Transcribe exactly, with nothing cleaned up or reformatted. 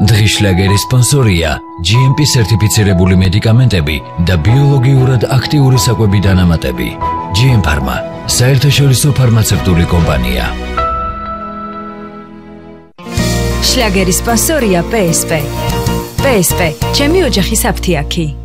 დღის შლაგერის სპონსორია ჯი ემ პი სერტიფიცირებული მედიკამენტები და ბიოლოგიურად აქტიური საკვები დანამატები. ჯი ემ Pharma, საერთაშორისო ფარმაცევტული კომპანია. შლაგერის სპონსორია პე ეს პე. პე ეს პე, ჩემი ოჯახის აფთიაქი.